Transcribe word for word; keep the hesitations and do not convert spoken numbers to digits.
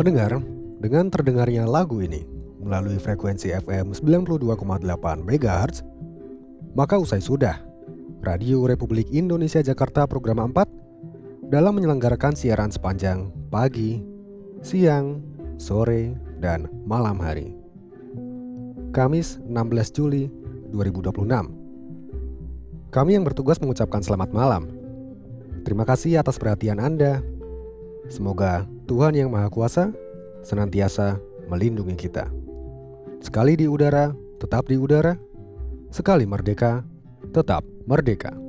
Pendengar, dengan terdengarnya lagu ini melalui frekuensi F M sembilan puluh dua koma delapan megahertz, maka usai sudah Radio Republik Indonesia Jakarta Program empat dalam menyelenggarakan siaran sepanjang pagi, siang, sore, dan malam hari. Kamis enam belas Juli dua ribu dua puluh enam. Kami yang bertugas mengucapkan selamat malam. Terima kasih atas perhatian Anda. Semoga Tuhan Yang Maha Kuasa senantiasa melindungi kita. Sekali di udara, tetap di udara. Sekali merdeka, tetap merdeka.